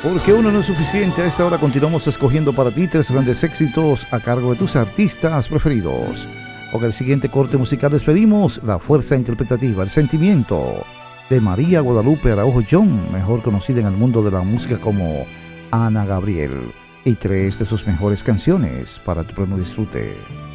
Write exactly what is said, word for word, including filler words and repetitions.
Porque uno no es suficiente. A esta hora continuamos escogiendo para ti tres grandes éxitos a cargo de tus artistas preferidos. Con el siguiente corte musical despedimos la fuerza interpretativa, el sentimiento de María Guadalupe Araujo John, mejor conocida en el mundo de la música como Ana Gabriel, y tres de sus mejores canciones para tu pleno disfrute.